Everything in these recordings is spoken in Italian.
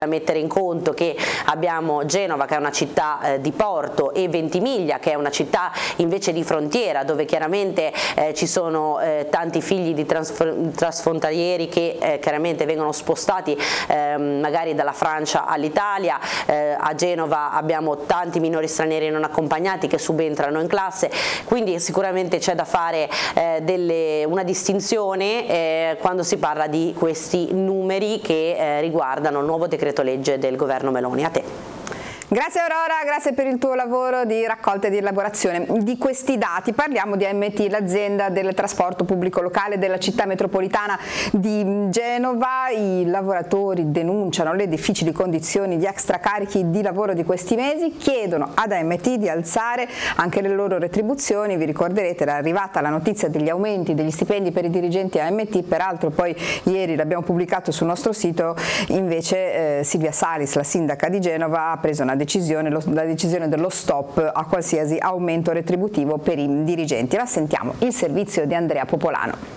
Da mettere in conto che abbiamo Genova, che è una città di porto, e Ventimiglia, che è una città invece di frontiera, dove chiaramente ci sono tanti figli di trasfrontalieri che chiaramente vengono spostati magari dalla Francia all'Italia. A Genova abbiamo tanti minori stranieri non accompagnati che subentrano in classe, quindi sicuramente c'è da fare una distinzione quando si parla di questi numeri che riguardano il nuovo decreto legge del governo Meloni. A te. Grazie Aurora, grazie per il tuo lavoro di raccolta e di elaborazione di questi dati. Parliamo di AMT, l'azienda del trasporto pubblico locale della città metropolitana di Genova. I lavoratori denunciano le difficili condizioni di extracarichi di lavoro di questi mesi, chiedono ad AMT di alzare anche le loro retribuzioni. Vi ricorderete, era arrivata la notizia degli aumenti degli stipendi per i dirigenti AMT, peraltro poi ieri l'abbiamo pubblicato sul nostro sito. Invece Silvia Salis, la sindaca di Genova, ha preso la decisione dello stop a qualsiasi aumento retributivo per i dirigenti. Ma sentiamo il servizio di Andrea Popolano.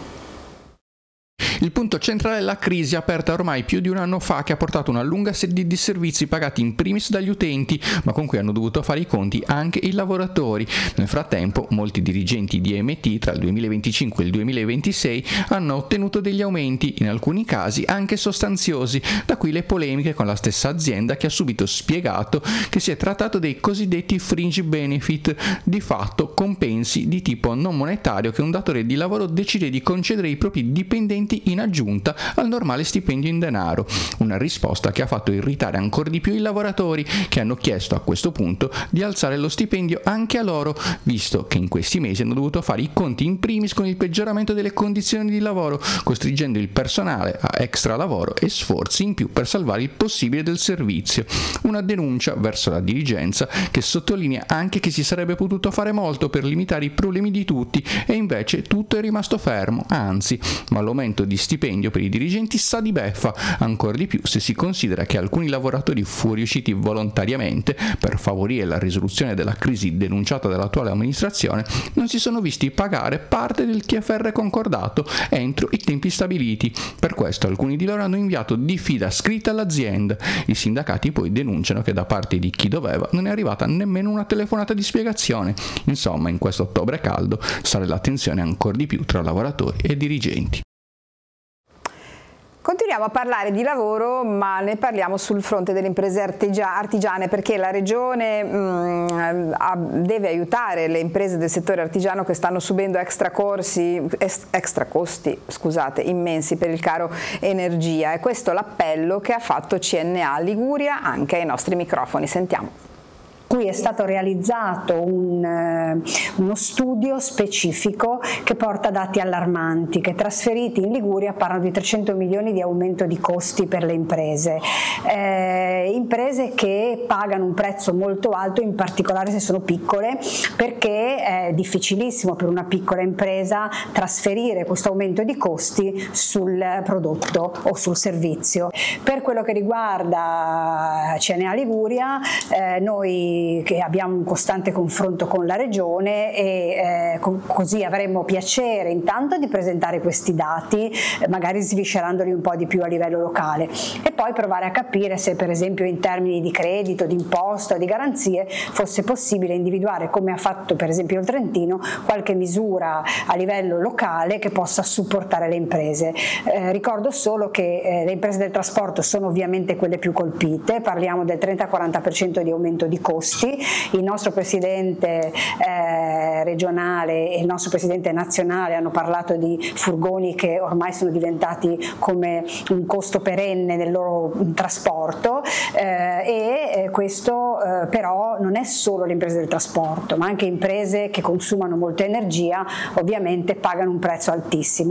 Il punto centrale è la crisi aperta ormai più di un anno fa, che ha portato una lunga serie di disservizi pagati in primis dagli utenti, ma con cui hanno dovuto fare i conti anche i lavoratori. Nel frattempo, molti dirigenti di AMT tra il 2025 e il 2026 hanno ottenuto degli aumenti, in alcuni casi anche sostanziosi, da qui le polemiche con la stessa azienda, che ha subito spiegato che si è trattato dei cosiddetti fringe benefit, di fatto compensi di tipo non monetario che un datore di lavoro decide di concedere ai propri dipendenti in aggiunta al normale stipendio in denaro. Una risposta che ha fatto irritare ancora di più i lavoratori, che hanno chiesto a questo punto di alzare lo stipendio anche a loro, visto che in questi mesi hanno dovuto fare i conti in primis con il peggioramento delle condizioni di lavoro, costringendo il personale a extra lavoro e sforzi in più per salvare il possibile del servizio. Una denuncia verso la dirigenza, che sottolinea anche che si sarebbe potuto fare molto per limitare i problemi di tutti, e invece tutto è rimasto fermo, anzi, ma l'aumento di stipendio per i dirigenti sa di beffa, ancora di più se si considera che alcuni lavoratori fuoriusciti volontariamente per favorire la risoluzione della crisi denunciata dall'attuale amministrazione non si sono visti pagare parte del TFR concordato entro i tempi stabiliti. Per questo alcuni di loro hanno inviato diffida scritta all'azienda. I sindacati poi denunciano che da parte di chi doveva non è arrivata nemmeno una telefonata di spiegazione. Insomma, in questo ottobre caldo sale la tensione ancora di più tra lavoratori e dirigenti. Continuiamo a parlare di lavoro, ma ne parliamo sul fronte delle imprese artigiane, perché la Regione deve aiutare le imprese del settore artigiano che stanno subendo extra costi immensi per il caro energia. E questo è l'appello che ha fatto CNA Liguria anche ai nostri microfoni. Sentiamo. Qui è stato realizzato uno studio specifico che porta dati allarmanti, che trasferiti in Liguria parlano di 300 milioni di aumento di costi per le imprese che pagano un prezzo molto alto, in particolare se sono piccole, perché è difficilissimo per una piccola impresa trasferire questo aumento di costi sul prodotto o sul servizio. Per quello che riguarda CNA Liguria, noi che abbiamo un costante confronto con la Regione e così avremmo piacere intanto di presentare questi dati, magari sviscerandoli un po' di più a livello locale, e poi provare a capire se per esempio in termini di credito, di imposta o di garanzie fosse possibile individuare, come ha fatto per esempio il Trentino, qualche misura a livello locale che possa supportare le imprese. Ricordo solo che le imprese del trasporto sono ovviamente quelle più colpite, parliamo del 30-40% di aumento di costi. Il nostro presidente regionale e il nostro presidente nazionale hanno parlato di furgoni che ormai sono diventati come un costo perenne nel loro trasporto, e questo però non è solo le imprese del trasporto, ma anche imprese che consumano molta energia ovviamente pagano un prezzo altissimo.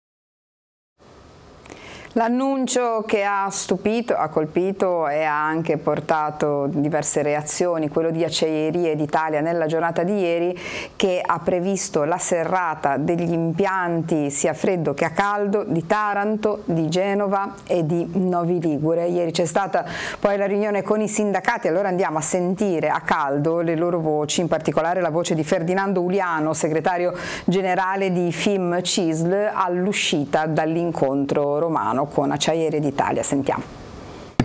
L'annuncio che ha stupito, ha colpito e ha anche portato diverse reazioni, quello di Acciaierie d'Italia nella giornata di ieri, che ha previsto la serrata degli impianti sia a freddo che a caldo di Taranto, di Genova e di Novi Ligure. Ieri c'è stata poi la riunione con i sindacati, allora andiamo a sentire a caldo le loro voci, in particolare la voce di Ferdinando Uliano, segretario generale di FIM CISL, all'uscita dall'incontro romano con Acciaierie d'Italia. Sentiamo.